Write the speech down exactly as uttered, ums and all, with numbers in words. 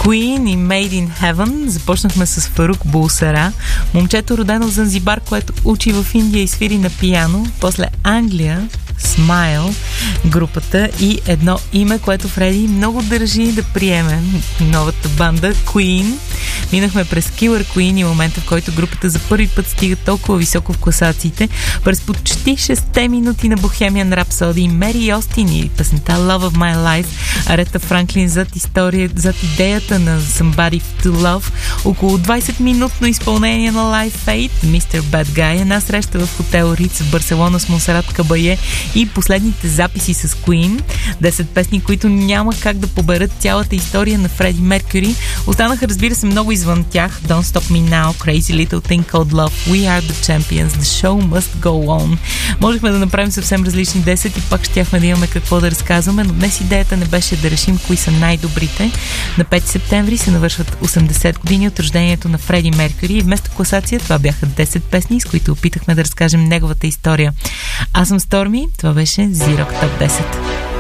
Queen и Made in Heaven. Започнахме с Фарук Булсара, момчето родено в Занзибар, което учи в Индия и свири на пиано. После Англия, Smile, групата, и едно име, което Фреди много държи да приеме, новата банда Queen. Минахме през Killer Queen и момента, в който групата за първи път стига толкова високо в класациите, през почти шест минути на Bohemian Rhapsody, Мери Остин и песента Love of My Life, Арета Франклин зад история, зад идеята на Somebody to Love, около двайсет минутно изпълнение на Live Fate, мистер Bad Guy, една среща в хотел Риц в Барселона с Монсерат Кабае и последните записи с Queen, десет песни, които няма как да поберат цялата история на Фреди Меркюри. Останаха, разбира се, много извън тях. Don't Stop Me Now, Crazy Little Thing Called Love, We Are The Champions, The Show Must Go On. Можехме да направим съвсем различни десет и пак щяхме да имаме какво да разказваме, но днес идеята не беше да решим кои са най-добрите. На пети септември се навършват осемдесет години от рождението на Фреди Меркюри и вместо класация това бяха десет песни, с които опитахме да разкажем неговата история. Аз съм Сторми, това беше Z-Rock Top десет.